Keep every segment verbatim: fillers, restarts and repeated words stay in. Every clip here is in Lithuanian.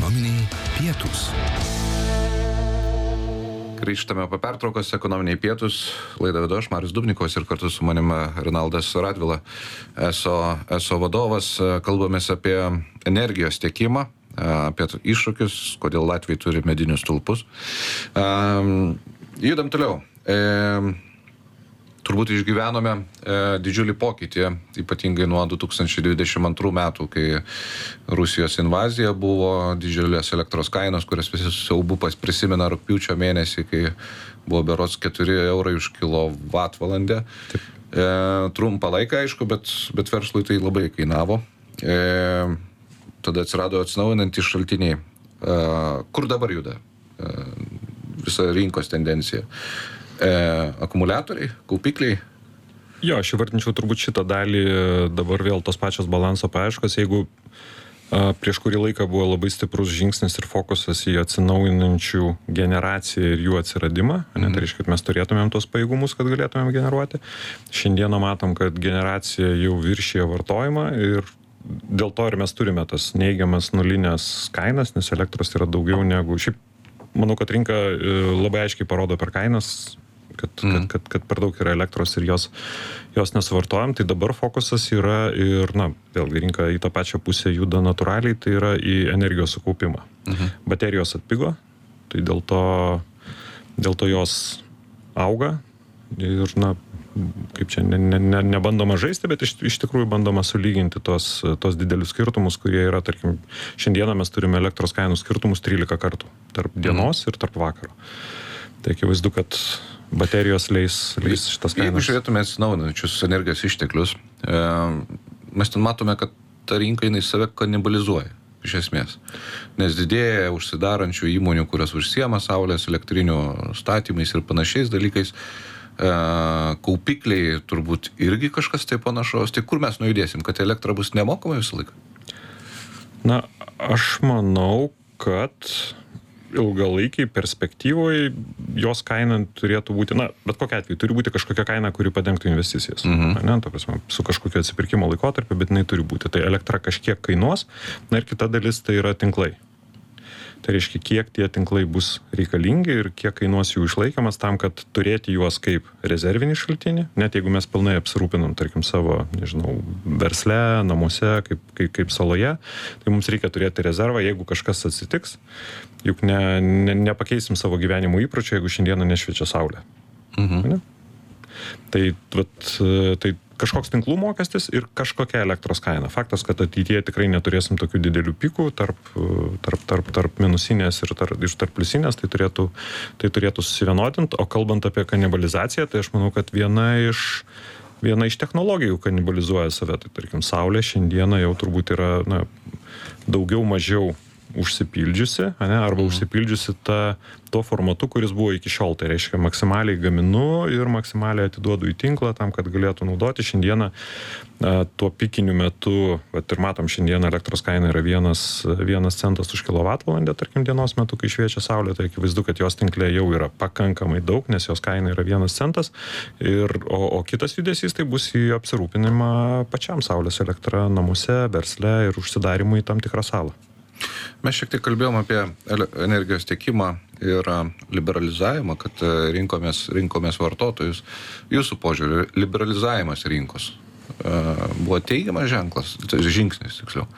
Ekonominiai pietūs. Grįžtame po pertraukos, ekonominiai pietūs. Laidą vedu aš, Marius Dubnikovas, ir kartu su manim Renaldas Radvila, eso, eso vadovas. Kalbamės apie energijos tiekimą, apie iššūkius, kodėl Latvija turi medinius stulpus. Judam toliau. Turbūt išgyvenome e, didžiulį pokytį, ypatingai nuo du tūkstančiai dvidešimt antrų metų, kai Rusijos invazija buvo, didžiulės elektros kainos, kurias visi siaubupas prisimena rugpjūčio mėnesį, kai buvo berods keturi eurai už kilovatvalandę. E, trumpą laiką, aišku, bet, bet verslui tai labai kainavo. E, tada atsirado atsinaujinantys šaltiniai. E, kur dabar juda e, visa rinkos tendencija? E, akumuliatoriai, kaupikliai? Jo, aš įvardinčiau turbūt šitą dalį, dabar vėl tos pačios balanso paieškos, jeigu a, prieš kurį laiką buvo labai stiprus žingsnis ir fokusas į atsinaujinančių generaciją ir jų atsiradimą, mm. ne, tai reiškia, kad mes turėtumėm tos pajėgumus, kad galėtumėm generuoti. Šiandieną matom, kad generacija jau viršyje vartojimą ir dėl to ir mes turime tas neigiamas nulinės kainas, nes elektros yra daugiau negu šiaip. Manau, kad rinka labai aiškiai parodo per kainas, kad, mm. kad, kad, kad per daug yra elektros ir jos, jos nesuvartojam. Tai dabar fokusas yra ir, na, vėlgi rinka į tą pačią pusę juda natūraliai, tai yra į energijos sukaupimą. Mm-hmm. Baterijos atpigo, tai dėl to, dėl to jos auga ir, na, kaip čia, ne, ne, ne, nebandoma žaisti, bet iš, iš tikrųjų bandoma sulyginti tos, tos didelius skirtumus, kurie yra, tarkim, šiandieną mes turime elektros kainų skirtumus trylika kartų tarp dienos mm. ir tarp vakaro. Tai akivaizdu, kad baterijos leis, leis šitas kainas. Jeigu žiūrėtume atsinaujinančius energijos išteklius, e, mes ten matome, kad ta rinka jinai save kanibalizuoja, iš esmės. Nes didėja užsidarančių įmonių, kurios užsiema saulės elektrinių statymais ir panašiais dalykais. E, kaupikliai turbūt irgi kažkas tai panašaus. Tai kur mes nujudėsim, kad elektra bus nemokama visą laiką? Na, aš manau, kad ilgalaikiai perspektyvoje jos kaina turėtų būti, na, bet kokia atveju, turi būti kažkokia kaina, kuri padengtų investicijas. Mhm. Ne, ta prasme, su kažkokio atsipirkimo laikotarpiu, bet jinai turi būti. Tai elektra kažkiek kainuos, na ir kita dalis tai yra tinklai. Tai reiškia, kiek tie tinklai bus reikalingi ir kiek kainuos jų išlaikymas tam, kad turėti juos kaip rezervinį šaltinį, net jeigu mes pilnai apsirūpinam, tarkim, savo, nežinau, versle, namuose, kaip, kaip, kaip saloje, tai mums reikia turėti rezervą, jeigu kažkas atsitiks, juk ne, ne, nepakeisim savo gyvenimo įpročio, jeigu šiandieną nešviečia saulė. Mhm. Ne? Tai, vat, tai kažkoks tinklų mokestis ir kažkokia elektros kaina. Faktas, kad ateityje tikrai neturėsim tokių didelių pikų tarp, tarp, tarp, tarp minusinės ir tarp, iš tarp pliusinės, tai turėtų, tai turėtų susivienodinti. O kalbant apie kanibalizaciją, tai aš manau, kad viena iš, viena iš technologijų kanibalizuoja save. Tai tarkim, saulė šiandieną jau turbūt yra, na, daugiau mažiau užsipildžiusi, ane, arba mhm. užsipildžiusi ta, to formatu, kuris buvo iki šiol. Tai reiškia, maksimaliai gaminu ir maksimaliai atiduodu į tinklą tam, kad galėtų naudoti. Šiandieną a, tuo pikiniu metu, vat ir matom, šiandieną elektros kaina yra vienas, vienas centas už kilovatvalandę, tarkim, dienos metu, kai šviečia saulė, tai akivaizdu, kad jos tinkle jau yra pakankamai daug, nes jos kaina yra vienas centas. Ir, o, o kitas judesys tai bus į apsirūpinimą pačiam saulės elektra namuose, versle ir užsidarimui į tam tikrą salą. Mes šiek tiek kalbėjom apie energijos tiekimą ir liberalizavimą, kad rinkomės, rinkomės vartotojus. Jūsų požiūrį, liberalizavimas rinkos buvo teigiamas ženklas, žingsnis tiksliau?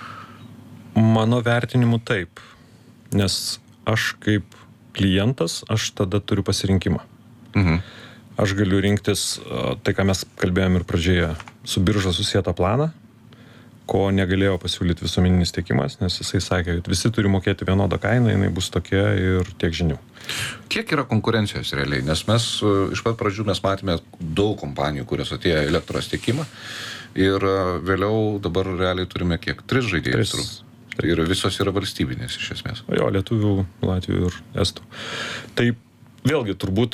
Mano vertinimu taip, nes aš kaip klientas, aš tada turiu pasirinkimą. Mhm. Aš galiu rinktis tai, ką mes kalbėjom ir pradžioje, su birža susietą planą, ko negalėjo pasiūlyti visuomeninis tiekimas, nes jisai sakė, kad visi turi mokėti vienodą kainą, jinai bus tokia ir tiek žinių. Kiek yra konkurencijos realiai? Nes mes iš pat pradžių mes matėme daug kompanijų, kurios atėjo elektros tiekimą ir vėliau dabar realiai turime kiek? Tris žaidėjus. Tris. Ir visos yra valstybinės iš esmės. Jo, lietuvių, latvių ir estų. Tai vėlgi turbūt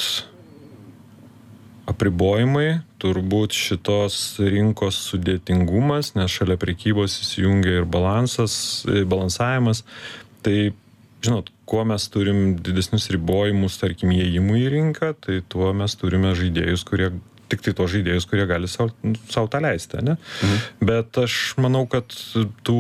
apribojimai, turbūt šitos rinkos sudėtingumas, nes šalia prekybos įsijungia ir balansas, balansavimas. Tai, žinot, kuo mes turim didesnius ribojimus, tarkim, įėjimų į rinką, tai tuo mes turime žaidėjus, kurie tik tai tos žaidėjus, kurie gali sau, sau tą leisti, ne? Mhm. Bet aš manau, kad tų